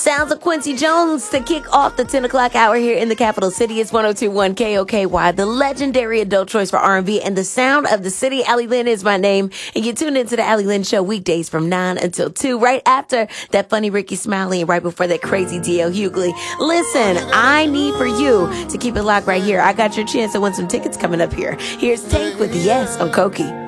Sounds of Quincy Jones to kick off the 10 o'clock hour here in the capital city. It's 102.1 KOKY, the legendary adult choice for R&B and the sound of the city. Allie Lynn is my name, and you tune into the Allie Lynn Show weekdays from 9 until 2, right after that funny Ricky Smiley and right before that crazy D.L. Hughley. Listen, I need for you to keep it locked right here. I got your chance to win some tickets coming up here. Here's Tank with Yes on Koki.